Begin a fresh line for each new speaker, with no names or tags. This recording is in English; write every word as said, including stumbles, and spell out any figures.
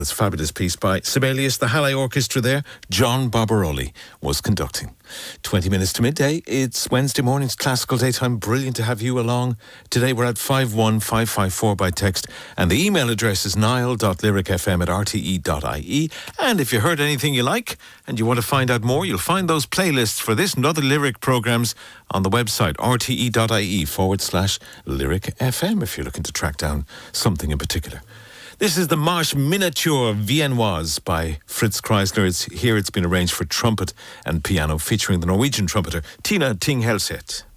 This fabulous piece by Sibelius, the Halle Orchestra there. John Barbaroli was conducting. twenty minutes to midday. It's Wednesday morning. It's Classical Daytime. Brilliant to have you along. Today we're at five one five five four by text. And the email address is niall dot lyric f m at r t e dot i e. And if you heard anything you like and you want to find out more, you'll find those playlists for this and other lyric programmes on the website r t e dot i e forward slash lyric f m if you're looking to track down something in particular. This is the Marche Miniature Viennoise by Fritz Kreisler. It's here it's been arranged for trumpet and piano, featuring the Norwegian trumpeter Tina Ting Helseth.